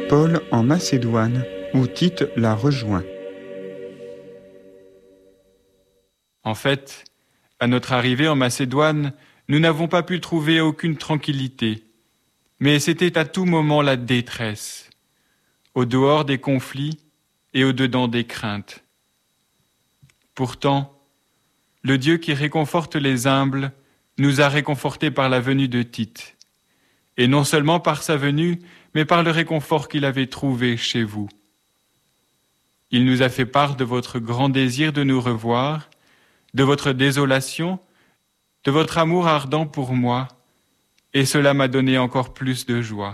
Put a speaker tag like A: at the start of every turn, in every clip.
A: Paul en Macédoine, où Tite l'a rejoint.
B: En fait, à notre arrivée en Macédoine, nous n'avons pas pu trouver aucune tranquillité, mais c'était à tout moment la détresse, au dehors des conflits et au dedans des craintes. Pourtant, le Dieu qui réconforte les humbles nous a réconfortés par la venue de Tite, et non seulement par sa venue, mais par le réconfort qu'il avait trouvé chez vous. Il nous a fait part de votre grand désir de nous revoir, de votre désolation, de votre amour ardent pour moi, et cela m'a donné encore plus de joie.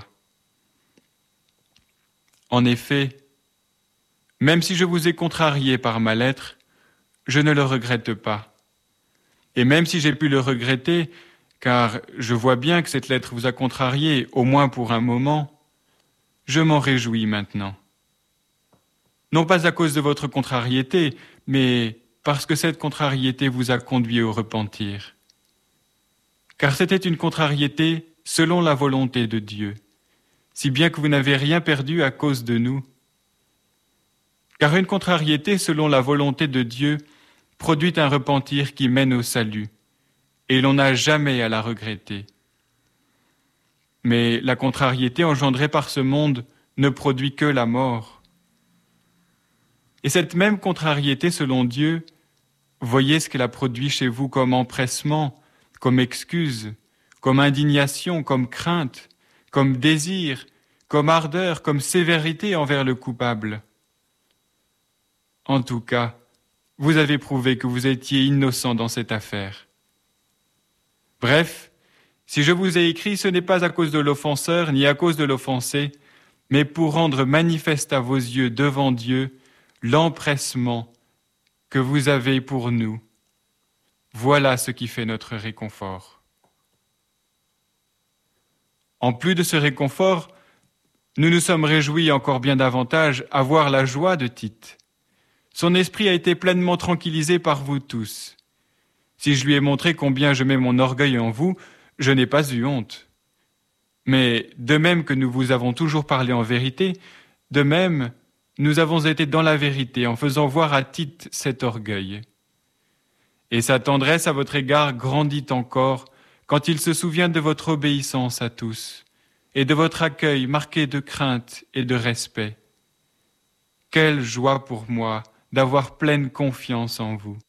B: En effet, même si je vous ai contrarié par ma lettre, je ne le regrette pas. Et même si j'ai pu le regretter, car je vois bien que cette lettre vous a contrarié, au moins pour un moment, je m'en réjouis maintenant. Non pas à cause de votre contrariété, mais parce que cette contrariété vous a conduit au repentir. Car c'était une contrariété selon la volonté de Dieu, si bien que vous n'avez rien perdu à cause de nous. Car une contrariété selon la volonté de Dieu produit un repentir qui mène au salut, et l'on n'a jamais à la regretter. Mais la contrariété engendrée par ce monde ne produit que la mort. Et cette même contrariété selon Dieu, voyez ce qu'elle a produit chez vous comme empressement, comme excuse, comme indignation, comme crainte, comme désir, comme ardeur, comme sévérité envers le coupable. En tout cas, vous avez prouvé que vous étiez innocent dans cette affaire. Bref, si je vous ai écrit, ce n'est pas à cause de l'offenseur ni à cause de l'offensé, mais pour rendre manifeste à vos yeux devant Dieu l'empressement que vous avez pour nous. Voilà ce qui fait notre réconfort. En plus de ce réconfort, nous nous sommes réjouis encore bien davantage à voir la joie de Tite. Son esprit a été pleinement tranquillisé par vous tous. Si je lui ai montré combien je mets mon orgueil en vous, je n'ai pas eu honte. Mais de même que nous vous avons toujours parlé en vérité, de même, nous avons été dans la vérité en faisant voir à Tite cet orgueil. Et sa tendresse à votre égard grandit encore quand il se souvient de votre obéissance à tous et de votre accueil marqué de crainte et de respect. Quelle joie pour moi d'avoir pleine confiance en vous.